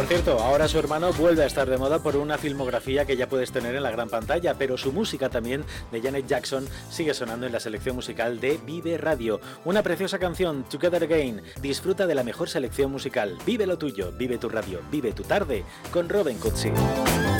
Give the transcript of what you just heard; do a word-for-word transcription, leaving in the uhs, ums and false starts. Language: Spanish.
Por cierto, ahora su hermano vuelve a estar de moda por una filmografía que ya puedes tener en la gran pantalla, pero su música también, de Janet Jackson, sigue sonando en la selección musical de Vive Radio. Una preciosa canción, Together Again. Disfruta de la mejor selección musical. Vive lo tuyo, vive tu radio, vive tu tarde, con Robin Cutsi.